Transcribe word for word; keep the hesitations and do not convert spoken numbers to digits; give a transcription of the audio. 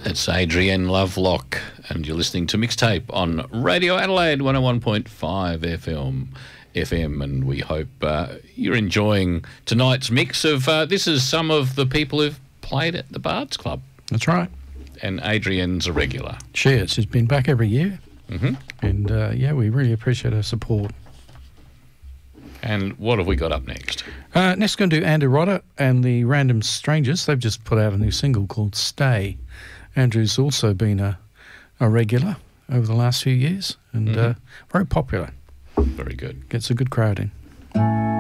It's Adrienne Lovelock, and you're listening to Mixtape on Radio Adelaide one oh one point five F M. F M, and we hope uh, you're enjoying tonight's mix of. Uh, this is some of the people who've played at the Bards Club. That's right. And Adrienne's a regular. She is. She's been back every year. Mm-hmm. And, uh, yeah, we really appreciate her support. And what have we got up next? Uh, next, going to do Andrew Rodder and the Random Strangers. They've just put out a new single called Stay. Andrew's also been a, a regular over the last few years and mm-hmm. uh, very popular. Very good. Gets a good crowd in.